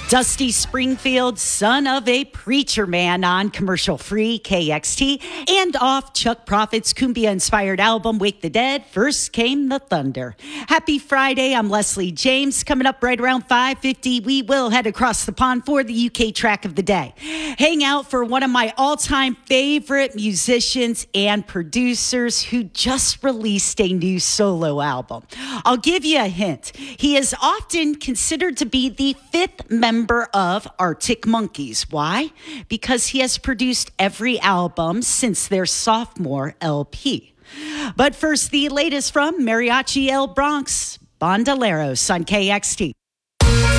Dusty Springfield, son of a preacher man on commercial-free KXT, and off Chuck Prophet's Cumbia-inspired album Wake the Dead, First Came the Thunder. Happy Friday, I'm Leslie James. Coming up right around 5:50, we will head across the pond for the UK track of the day. Hang out for one of my all-time favorite musicians and producers who just released a new solo album. I'll give you a hint. He is often considered to be the fifth member of Arctic Monkeys. Why? Because he has produced every album since their sophomore LP. But first, the latest from Mariachi El Bronx, Bandoleros on KXT.